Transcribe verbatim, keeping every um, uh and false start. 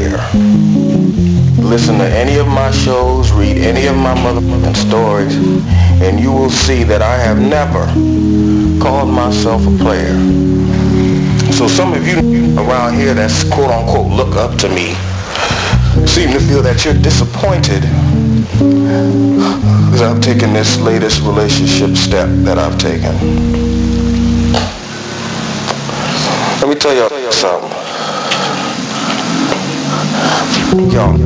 player. Listen to any of my shows, read any of my motherfucking stories, and you will see that I have never called myself a player. So some of you around here that's quote-unquote look up to me seem to feel that you're disappointed because I've taken this latest relationship step that I've taken. Let me tell y'all something. Y'all